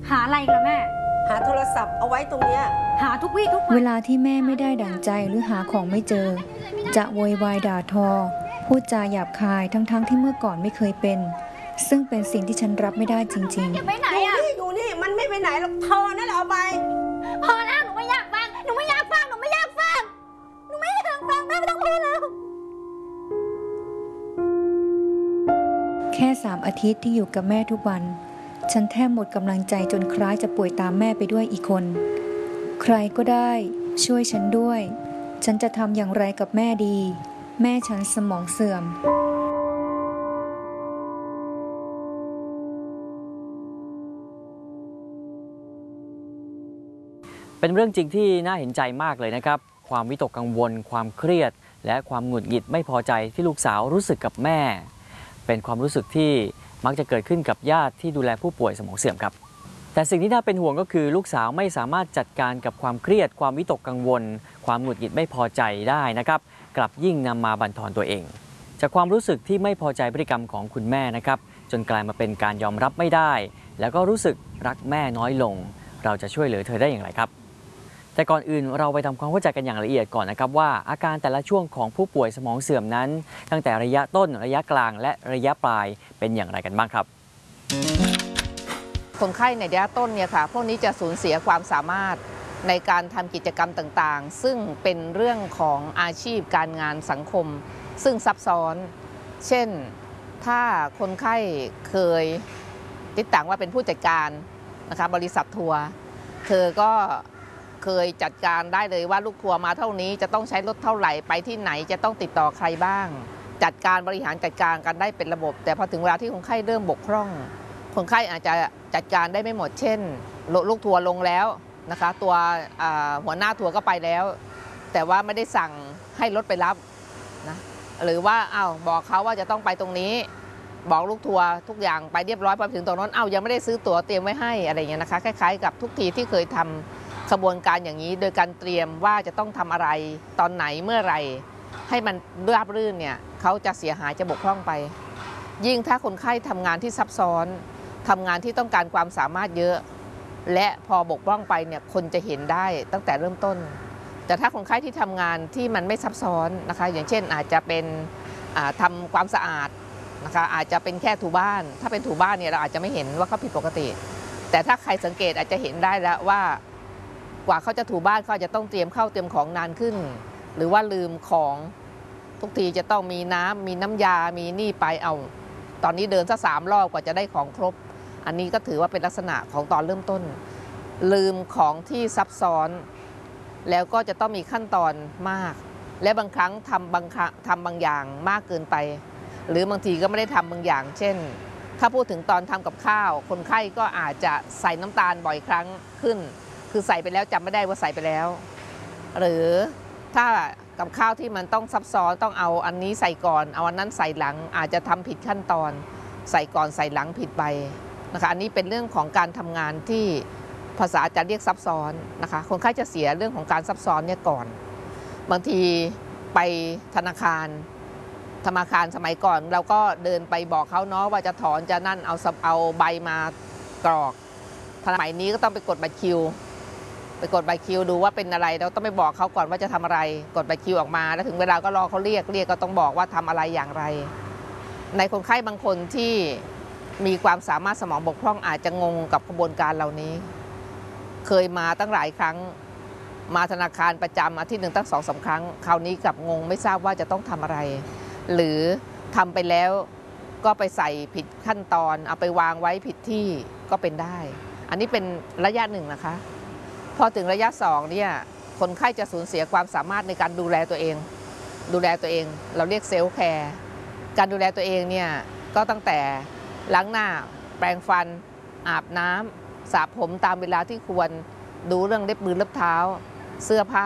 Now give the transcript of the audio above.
หาอะไรล่ะแม่หาโทรศัพท์เอาไว้ตรงเนี้ยหาทุกวี่ทุกวันเวลาที่แม่ไม่ได้ดั่งใจหรือหาของไม่เจอจะโวยวายด่าทอพูดจาหยาบคายทั้งที่เมื่อก่อนไม่เคยเป็นซึ่งเป็นสิ่งที่ฉันรับไม่ได้จริงๆไปไหนอ่ะอยู่นี่มันไม่ไปไหนหรอกเธอนั่นแหละเอาไปพอแล้วหนูไม่อยากฟังหนูไม่อยากฟังหนูไม่อยากฟังหนูไม่อยากฟังแม่ไม่ต้องพูดแล้วแค่3 อาทิตย์ที่อยู่กับแม่ทุกวันฉันแทบหมดกำลังใจจนคล้ายจะป่วยตามแม่ไปด้วยอีกคนใครก็ได้ช่วยฉันด้วยฉันจะทำอย่างไรกับแม่ดีแม่ฉันสมองเสื่อมเป็นเรื่องจริงที่น่าเห็นใจมากเลยนะครับความวิตกกังวลความเครียดและความหงุดหงิดไม่พอใจที่ลูกสาวรู้สึกกับแม่เป็นความรู้สึกที่มักจะเกิดขึ้นกับญาติที่ดูแลผู้ป่วยสมองเสื่อมครับแต่สิ่งที่น่าเป็นห่วงก็คือลูกสาวไม่สามารถจัดการกับความเครียดความวิตกกังวลความหงุดหงิดไม่พอใจได้นะครับกลับยิ่งนำมาบั่นทอนตัวเองจากความรู้สึกที่ไม่พอใจพฤติกรรมของคุณแม่นะครับจนกลายมาเป็นการยอมรับไม่ได้แล้วก็รู้สึกรักแม่น้อยลงเราจะช่วยเหลือเธอได้อย่างไรครับแต่ก่อนอื่นเราไปทำความเข้าใจกันอย่างละเอียดก่อนนะครับว่าอาการแต่ละช่วงของผู้ป่วยสมองเสื่อมนั้นตั้งแต่ระยะต้นระยะกลางและระยะปลายเป็นอย่างไรกันบ้างครับคนไข้ในระยะต้นเนี่ยค่ะพวกนี้จะสูญเสียความสามารถในการทำกิจกรรมต่างๆซึ่งเป็นเรื่องของอาชีพการงานสังคมซึ่งซับซ้อนเช่นถ้าคนไข้เคยติดตั้งว่าเป็นผู้จัดการนะคะบริษัททัวร์เธอก็เคยจัดการได้เลยว่าลูกทัวร์มาเท่านี้จะต้องใช้รถเท่าไหร่ไปที่ไหนจะต้องติดต่อใครบ้างจัดการบริหารจัดการกันได้เป็นระบบแต่พอถึงเวลาที่คนไข้เริ่มบกพร่องคนไข้อาจจะจัดการได้ไม่หมดเช่นลูกทัวร์ลงแล้วนะคะตัวหัวหน้าทัวร์ก็ไปแล้วแต่ว่าไม่ได้สั่งให้รถไปรับนะหรือว่าบอกเขาว่าจะต้องไปตรงนี้บอกลูกทัวร์ทุกอย่างไปเรียบร้อยพอถึงตรงนั้นยังไม่ได้ซื้อตั๋วเตรียมไว้ให้อะไรอย่างเงี้ยนะคะคล้ายๆกับทุกทีที่เคยทำขบวนการอย่างนี้โดยการเตรียมว่าจะต้องทำอะไรตอนไหนเมื่อไรให้มันราบรื่นเนี่ยเขาจะเสียหายจะบกพร่องไปยิ่งถ้าคนไข้ทำงานที่ซับซ้อนทำงานที่ต้องการความสามารถเยอะและพอบกพร่องไปเนี่ยคนจะเห็นได้ตั้งแต่เริ่มต้นแต่ถ้าคนไข้ที่ทำงานที่มันไม่ซับซ้อนนะคะอย่างเช่นอาจจะเป็นทำความสะอาดนะคะอาจจะเป็นแค่ถูบ้านถ้าเป็นถูบ้านเนี่ยเราอาจจะไม่เห็นว่าเขาผิดปกติแต่ถ้าใครสังเกตอาจจะเห็นได้แล้วว่ากว่าเขาจะถูบ้านเขาจะต้องเตรียมข้าวเตรียมของนานขึ้นหรือว่าลืมของทุกทีจะต้องมีน้ำมีน้ำยามีนี่ไปตอนนี้เดินสัก3 รอบกว่าจะได้ของครบอันนี้ก็ถือว่าเป็นลักษณะของตอนเริ่มต้นลืมของที่ซับซ้อนแล้วก็จะต้องมีขั้นตอนมากและบางครั้งทำบางอย่างมากเกินไปหรือบางทีก็ไม่ได้ทำบางอย่างเช่นถ้าพูดถึงตอนทำกับข้าวคนไข้ก็อาจจะใส่น้ำตาลบ่อยครั้งขึ้นคือใส่ไปแล้วจำไม่ได้ว่าใส่ไปแล้วหรือถ้ากับข้าวที่มันต้องซับซ้อนต้องเอาอันนี้ใส่ก่อนเอาอันนั้นใส่หลังอาจจะทำผิดขั้นตอนใส่ก่อนใส่หลังผิดไปนะคะอันนี้เป็นเรื่องของการทำงานที่ภาษาจะเรียกซับซ้อนนะคะคนไข้จะเสียเรื่องของการซับซ้อนเนี่ยก่อนบางทีไปธนาคารสมัยก่อนเราก็เดินไปบอกเขาเนาะว่าจะถอนจะนั่นเอาใบมากรอกสมัยนี้ก็ต้องไปกดบัตรคิวดูว่าเป็นอะไรเราต้องไปบอกเขาก่อนว่าจะทำอะไรกดบัตรคิวออกมาแล้วถึงเวลาก็รอเขาเรียกก็ต้องบอกว่าทำอะไรอย่างไรในคนไข้บางคนที่มีความสามารถสมองบกพร่องอาจจะงงกับกระบวนการเหล่านี้เคยมาตั้งหลายครั้งมาธนาคารประจำอาทิตย์หนึ่งตั้ง2-3 ครั้งคราวนี้กลับงงไม่ทราบว่าจะต้องทำอะไรหรือทำไปแล้วก็ไปใส่ผิดขั้นตอนเอาไปวางไว้ผิดที่ก็เป็นได้อันนี้เป็นระยะ1นะคะพอถึงระยะ2เนี่ยคนไข้จะสูญเสียความสามารถในการดูแลตัวเองเราเรียกเซลฟ์แคร์การดูแลตัวเองเนี่ยก็ตั้งแต่ล้างหน้าแปรงฟันอาบน้ำสระผมตามเวลาที่ควรดูเรื่องเล็บมือเล็บเท้าเสื้อผ้า